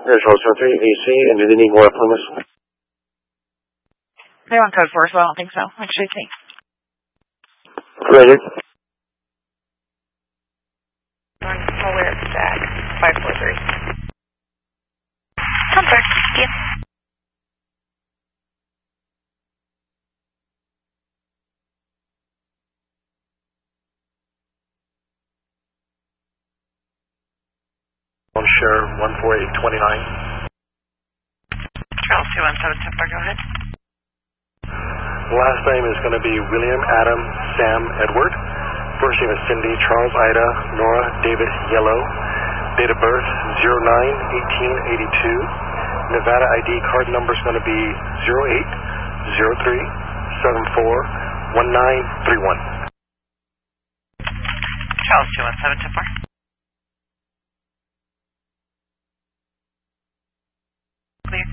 Here's Hotel 3 AC, and do they need more Plymouth? They want code 4, so I don't think so. Actually, think. Ready? On Polar Stack 543. Comfort, yep. On share 14829. Charles 217 go ahead. Last name is going to be William Adam Sam Edward. First name is Cindy Charles Ida Nora David Yellow. Date of birth 09/1882. Nevada ID card number is going to be 0803741931. Charles 217 Clear.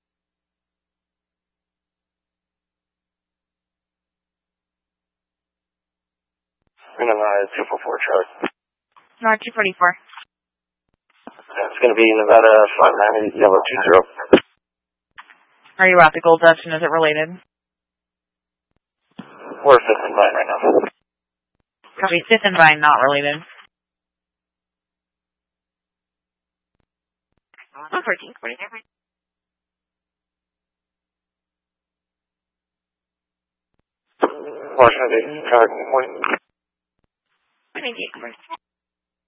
And then 244, Charlie. No, 244. It's going to be Nevada 598 Yellow 20. Are you at the Gold Dutch, and is it related? We're 5th and Vine right now. Copy. 5th and Vine, not related. 114, 47. Washington, Charlie. 188,